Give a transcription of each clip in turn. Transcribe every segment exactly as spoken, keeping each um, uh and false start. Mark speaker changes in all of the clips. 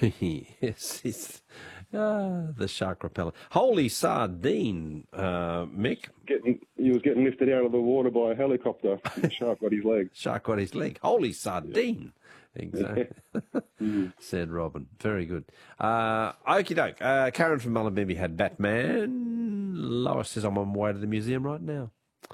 Speaker 1: Yes, it's ah, the shark repeller. Holy sardine, uh, Mick.
Speaker 2: Getting, he was getting lifted out of the water by a helicopter. The shark got his leg.
Speaker 1: Shark got his leg. Holy sardine. Exactly.
Speaker 2: Mm.
Speaker 1: Said Robin. Very good. Uh, okie doke. Uh, Karen from Mullumbimby had Batman. Lois says, I'm on my way to the museum right now.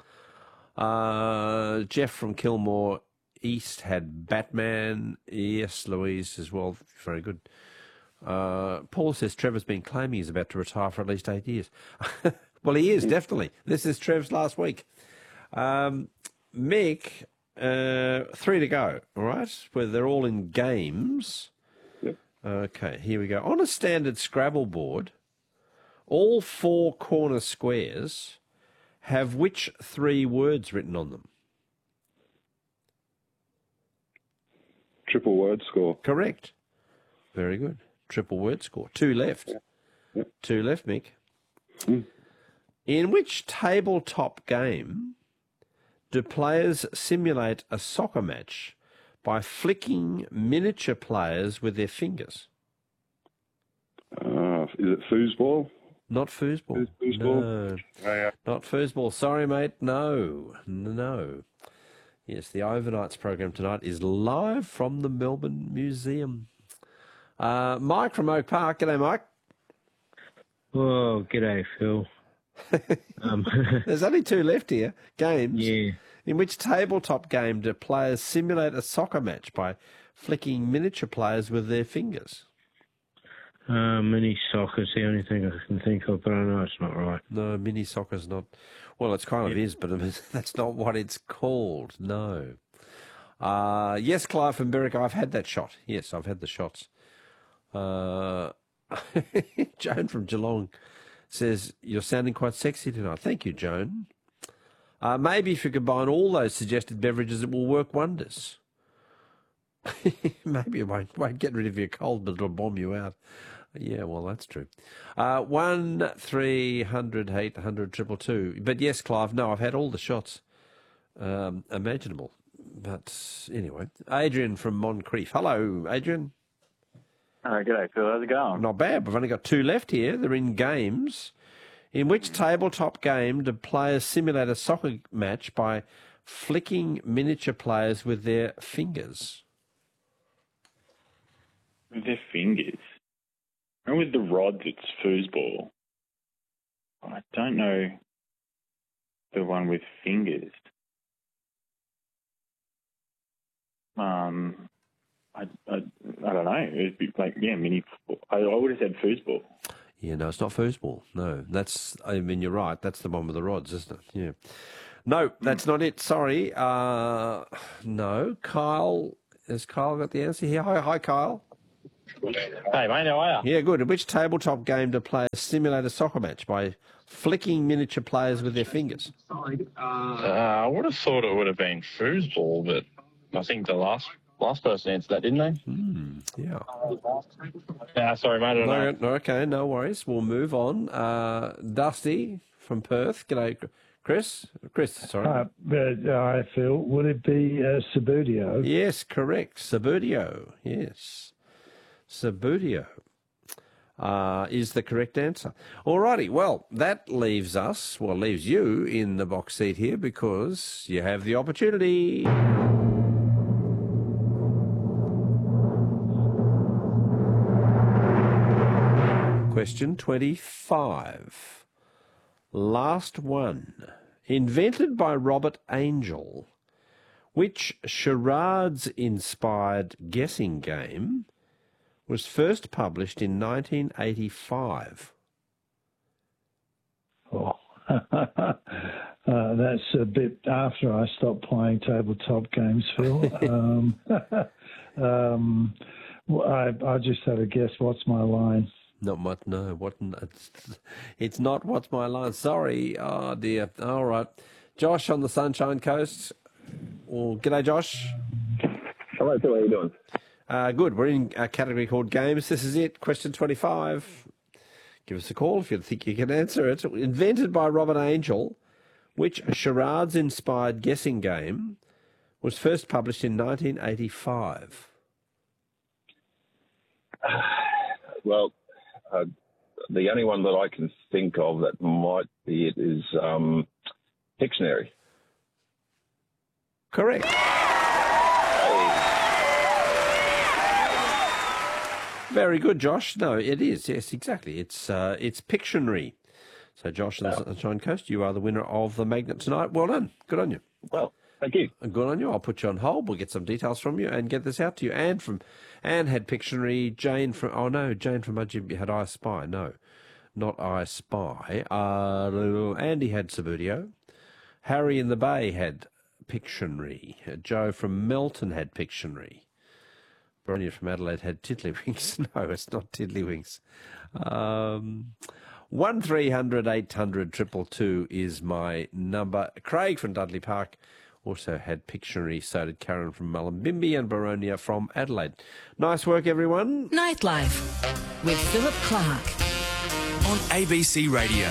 Speaker 1: Uh, Jeff from Kilmore East had Batman. Yes, Louise as well. Very good. Uh, Paul says Trevor's been claiming he's about to retire for at least eight years. Well, he is, definitely. This is Trev's last week. Um, Mick, uh, three to go, all right? Where they're all in games.
Speaker 2: Yep.
Speaker 1: Okay, here we go. On a standard Scrabble board, all four corner squares have which three words written on them?
Speaker 2: Triple word score.
Speaker 1: Correct. Very good. Triple word score. Two left.
Speaker 2: Yeah. Yep.
Speaker 1: Two left, Mick.
Speaker 2: Mm.
Speaker 1: In which tabletop game do players simulate a soccer match by flicking miniature players with their fingers?
Speaker 2: Uh, is it foosball?
Speaker 1: Not foosball.
Speaker 2: Foosball?
Speaker 1: No.
Speaker 2: Oh, yeah.
Speaker 1: Not foosball. Sorry, mate. No. No. Yes, the Overnights program tonight is live from the Melbourne Museum. Uh, Mike from Oak Park. G'day, Mike.
Speaker 3: Oh, g'day, Phil. um,
Speaker 1: There's only two left here. Games.
Speaker 3: yeah.
Speaker 1: In which tabletop game do players simulate a soccer match by flicking miniature players with their fingers?
Speaker 3: Uh, mini soccer's the only thing I can think of, but I know it's not right.
Speaker 1: No, mini soccer's not. Well, it's kind of is, but that's not what it's called. No. Uh, yes, Clive from Berwick, I've had that shot. Yes, I've had the shots. Uh, Joan from Geelong says, you're sounding quite sexy tonight. Thank you, Joan. Uh, maybe if you combine all those suggested beverages, it will work wonders. Maybe it won't, won't get rid of your cold, but it'll bomb you out. Yeah, well, that's true. Uh, one, three hundred, eight hundred, triple two. But yes, Clive, no, I've had all the shots um, imaginable. But anyway, Adrian from Moncrief. Hello, Adrian.
Speaker 4: Oh, g'day, Phil. How's it going?
Speaker 1: Not bad. We've only got two left here. They're in games. In which tabletop game do players simulate a soccer match by flicking miniature players with their fingers?
Speaker 4: With their fingers. And with the rods, it's foosball. I don't know the one with fingers. Um, I, I, I don't know. It'd be like, yeah, mini football. I, I would have said foosball.
Speaker 1: Yeah, no, it's not foosball. No, that's, I mean, you're right. That's the one with the rods, isn't it? Yeah. No, that's not it. Sorry. Uh, no. Kyle, has Kyle got the answer here? Hi, hi, Kyle.
Speaker 5: Hey, mate, how are you?
Speaker 1: Yeah, good. In which tabletop game do players simulate a soccer match by flicking miniature players with their fingers?
Speaker 5: Uh, I would have thought it would have been foosball, but I think the last last person answered that, didn't they?
Speaker 1: Mm, yeah.
Speaker 5: Yeah, sorry, mate, I don't
Speaker 1: No,
Speaker 5: know.
Speaker 1: no, okay, no worries. We'll move on. Uh, Dusty from Perth. G'day, Chris. Chris, sorry.
Speaker 6: Uh, but I feel, would it be uh, Subbuteo?
Speaker 1: Yes, correct. Subbuteo. Yes. Subbuteo uh, is the correct answer. Alrighty, well, that leaves us, well, leaves you in the box seat here because you have the opportunity. Question twenty-five. Last one. Invented by Robert Angel, which charades-inspired guessing game was first published in nineteen eighty-five?
Speaker 6: Oh, uh, that's a bit after I stopped playing tabletop games, Phil. um, um, I, I just had a guess. What's my line?
Speaker 1: Not much, no. What? It's, it's not What's My Line. Sorry. Oh, dear. All right. Josh on the Sunshine Coast. Well, g'day, Josh.
Speaker 7: Hello, Phil. How are you doing?
Speaker 1: Uh, good. We're in a category called Games. This is it. Question twenty-five. Give us a call if you think you can answer it. Invented by Robert Angel, which charades-inspired guessing game was first published in nineteen eighty-five?
Speaker 7: Well, uh, the only one that I can think of that might be it is um, Pictionary.
Speaker 1: Correct. Very good, Josh. No, it is. Yes, exactly. It's uh, it's Pictionary. So, Josh and the Sunshine Coast, you are the winner of the magnet tonight. Well done. Good on you.
Speaker 7: Well, thank you.
Speaker 1: Good on you. I'll put you on hold. We'll get some details from you and get this out to you. Anne from Anne had Pictionary. Jane from oh no, Jane from Mudgee had I Spy. No, not I Spy. Uh, Andy had Subudio. Harry in the Bay had Pictionary. Joe from Melton had Pictionary. Bronya from Adelaide had Tiddlywinks. No, it's not Tiddlywinks. Um, one three hundred eight hundred triple two is my number. Craig from Dudley Park also had Pictionary. So did Karen from Mullumbimby and Baronia from Adelaide. Nice work, everyone.
Speaker 8: Nightlife with Philip Clark
Speaker 9: on A B C Radio.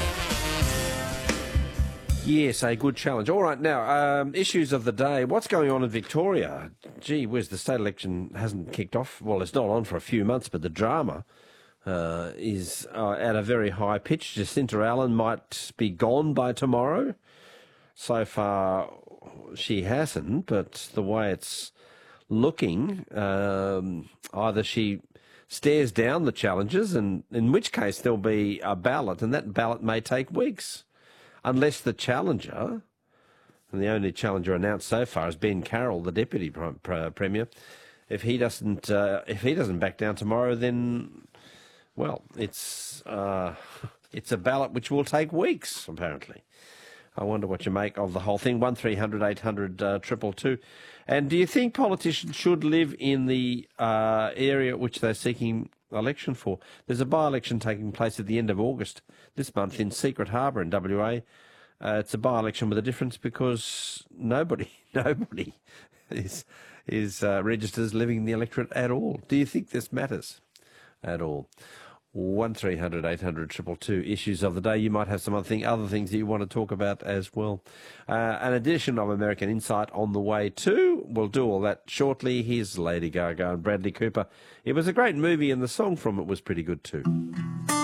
Speaker 1: Yes, a good challenge. All right, now, um, issues of the day. What's going on in Victoria? Gee whiz, the state election hasn't kicked off. Well, it's not on for a few months, but the drama uh, is uh, at a very high pitch. Jacinta Allen might be gone by tomorrow. So far, she hasn't, but the way it's looking, um, either she stares down the challenges, and in which case there'll be a ballot, and that ballot may take weeks. Unless the challenger, and the only challenger announced so far is Ben Carroll, the deputy premier, if he doesn't, uh, if he doesn't back down tomorrow, then, well, it's uh, it's a ballot which will take weeks, apparently. I wonder what you make of the whole thing. One three hundred eight hundred uh, triple two, and do you think politicians should live in the uh, area which they're seeking election for? There's a by-election taking place at the end of August this month in Secret Harbour in W A. Uh, it's a by-election with a difference because nobody, nobody is is uh, registered as living in the electorate at all. Do you think this matters at all? One three hundred eight hundred triple two issues of the day. You might have some other thing, other things that you want to talk about as well. Uh, an edition of American Insight on the way too. We'll do all that shortly. Here's Lady Gaga and Bradley Cooper. It was a great movie, and the song from it was pretty good too.